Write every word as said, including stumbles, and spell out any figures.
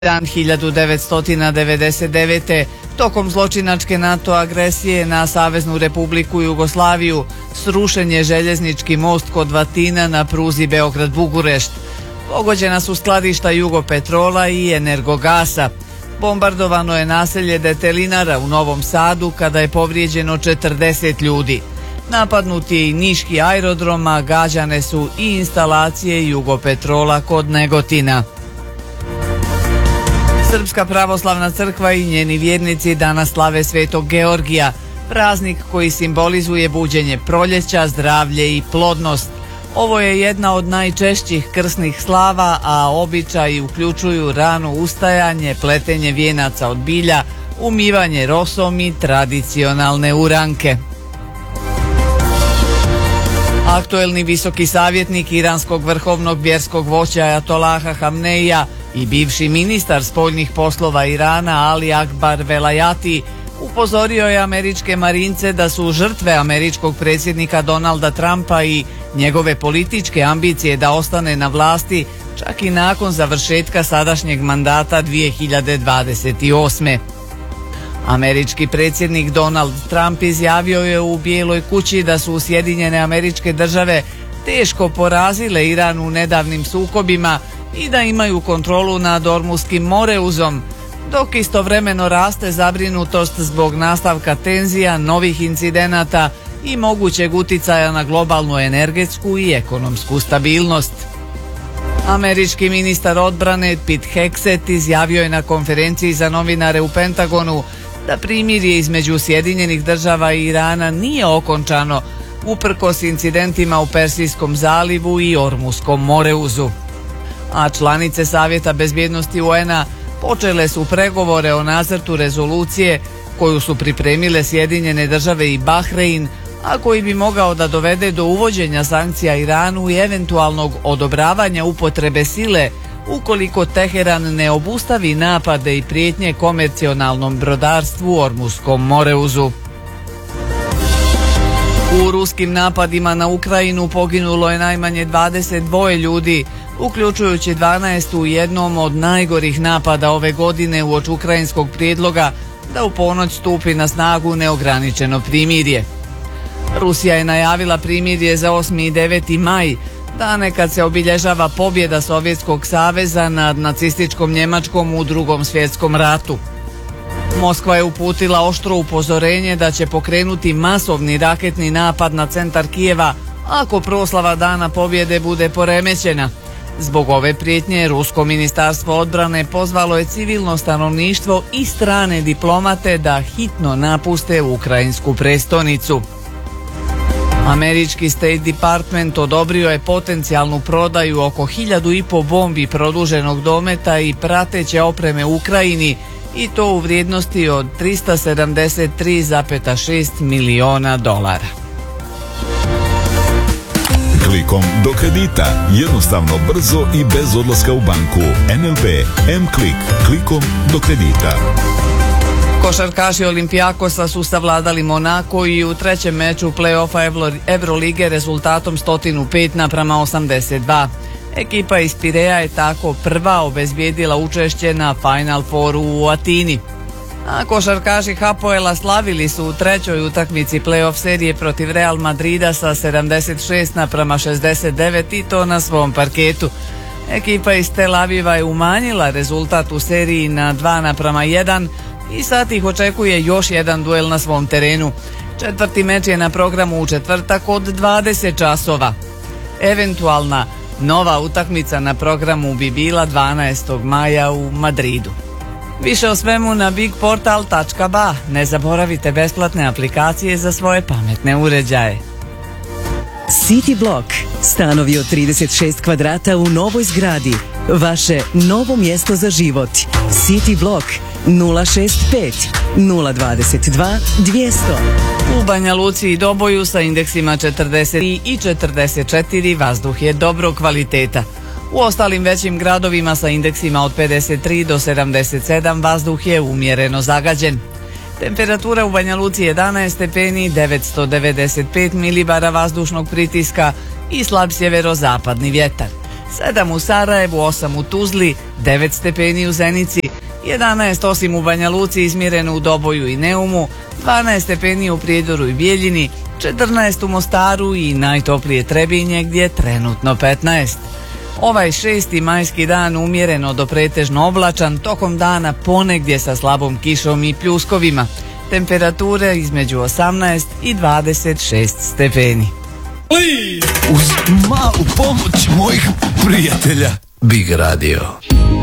Dan hiljadu devetsto devedeset devete. tokom zločinačke NATO agresije na Saveznu Republiku Jugoslaviju srušen je željeznički most kod Vatina na pruzi Beograd-Bugurešt. Pogođena su skladišta Jugopetrola i Energogasa. Bombardovano je naselje Detelinara u Novom Sadu kada je povrijeđeno četrdeset ljudi. Napadnut je i niški aerodrom, a gađane su i instalacije Jugopetrola kod Negotina. Srpska pravoslavna crkva i njeni vjernici danas slave Svetog Georgija, praznik koji simbolizuje buđenje proljeća, zdravlje i plodnost. Ovo je jedna od najčešćih krsnih slava, a običaji uključuju rano ustajanje, pletenje vijenaca od bilja, umivanje rosom i tradicionalne uranke. Aktuelni visoki savjetnik iranskog vrhovnog vjerskog vođa Ajatolaha Hamneija i bivši ministar spoljnih poslova Irana Ali Akbar Velayati upozorio je američke marince da su žrtve američkog predsjednika Donalda Trumpa i njegove političke ambicije da ostane na vlasti čak i nakon završetka sadašnjeg mandata dvije hiljade dvadeset osme. Američki predsjednik Donald Trump izjavio je u Bijeloj kući da su Sjedinjene Američke Države teško porazile Iran u nedavnim sukobima i da imaju kontrolu nad Ormuskim moreuzom, dok istovremeno raste zabrinutost zbog nastavka tenzija, novih incidenata i mogućeg uticaja na globalnu energetsku i ekonomsku stabilnost. Američki ministar odbrane Pete Hegseth izjavio je na konferenciji za novinare u Pentagonu da primirje između Sjedinjenih Država i Irana nije okončano uprkos incidentima u Persijskom zalivu i Ormuskom moreuzu. A članice Savjeta bezbjednosti U N-a počele su pregovore o nacrtu rezolucije koju su pripremile Sjedinjene Države i Bahrein, a koji bi mogao da dovede do uvođenja sankcija Iranu i eventualnog odobravanja upotrebe sile ukoliko Teheran ne obustavi napade i prijetnje komercionalnom brodarstvu u Ormuskom moreuzu. U ruskim napadima na Ukrajinu poginulo je najmanje dvadeset dva ljudi, uključujući dvanaest u jednom od najgorih napada ove godine uoči ukrajinskog prijedloga da u ponoć stupi na snagu neograničeno primirje. Rusija je najavila primirje za osmi i deveti maj, dane kad se obilježava pobjeda Sovjetskog saveza nad nacističkom Njemačkom u Drugom svjetskom ratu. Moskva je uputila oštro upozorenje da će pokrenuti masovni raketni napad na centar Kijeva ako proslava Dana pobjede bude poremećena. Zbog ove prijetnje Rusko ministarstvo odbrane pozvalo je civilno stanovništvo i strane diplomate da hitno napuste ukrajinsku prestonicu. Američki State Department odobrio je potencijalnu prodaju oko hiljadu i po bombi produženog dometa i prateće opreme Ukrajini, i to u vrijednosti od trista sedamdeset tri zarez šest miliona dolara. Klikom do kredita, jednostavno, brzo i bez odlaska u banku. N L B M-Klik, klikom do kredita. Košarkaši Olimpijakosa su savladali Monako i u trećem meču play-offa Evrolige rezultatom sto pet naprama osamdeset dva. Ekipa iz Pireja je tako prva obezbijedila učešće na Final Fouru u Atini. A košarkaši Hapoela slavili su u trećoj utakmici play-off serije protiv Real Madrida sa sedamdeset šest naprama šezdeset devet i to na svom parketu. Ekipa iz Tel Aviva je umanjila rezultat u seriji na dva naprama jedan i sad ih očekuje još jedan duel na svom terenu. Četvrti meč je na programu u četvrtak od dvadeset časova. Eventualna nova utakmica na programu bi bila dvanaestog maja u Madridu. Više o svemu na bigportal tačka ba. Ne zaboravite besplatne aplikacije za svoje pametne uređaje. City Block. Stanovi od trideset šest kvadrata u novoj zgradi. Vaše novo mjesto za život. City Block nula šest pet nula dvadeset dva dvjesto. U Banja Luci i Doboju sa indeksima četrdeset tri i četrdeset četiri vazduh je dobrog kvaliteta. U ostalim većim gradovima sa indeksima od pedeset tri do sedamdeset sedam vazduh je umjereno zagađen. Temperatura u Banja Luci jedanaest stepeni, devetsto devedeset pet milibara vazdušnog pritiska i slab sjeverozapadni vjetar. sedam u Sarajevu, osam u Tuzli, devet stepeni u Zenici, jedanaest osim u Banja Luci izmjereno u Doboju i Neumu, dvanaest stepeni u Prijedoru i Bijeljini, četrnaest u Mostaru i najtoplije Trebinje gdje je trenutno petnaest. Ovaj šesti majski dan umjereno do pretežno oblačan, tokom dana ponegdje sa slabom kišom i pljuskovima. Temperature između osamnaest i dvadeset šest stepeni. Uz malu pomoć mojih prijatelja Big Radio.